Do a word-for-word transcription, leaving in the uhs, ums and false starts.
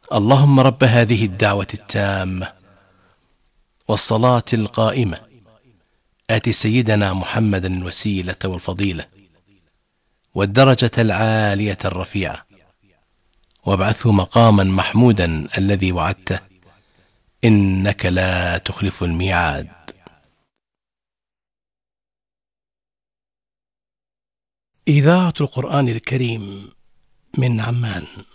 اللهم رب هذه الدعوة التامة والصلاة القائمة آت سيدنا محمدا الوسيلة والفضيلة والدرجة العالية الرفيعة وابعثه مقاما محمودا الذي وعدته إنك لا تخلف الميعاد. إذاعة القرآن الكريم من عمان.